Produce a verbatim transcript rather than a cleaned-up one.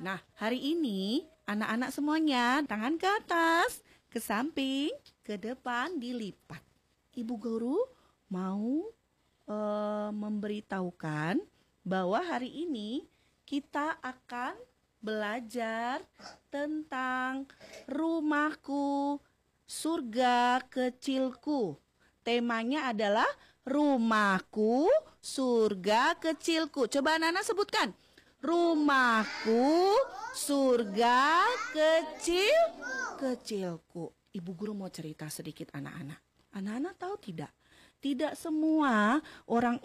Nah, hari ini anak-anak semuanya tangan ke atas, ke samping, ke depan, dilipat. Ibu guru mau uh, memberitahukan bahwa hari ini kita akan belajar tentang rumahku, surga kecilku. Temanya adalah rumahku, surga kecilku. Coba anak-anak sebutkan. Rumahku, surga kecil, kecilku. Ibu guru mau cerita sedikit anak-anak. Anak-anak tahu tidak? Tidak semua orang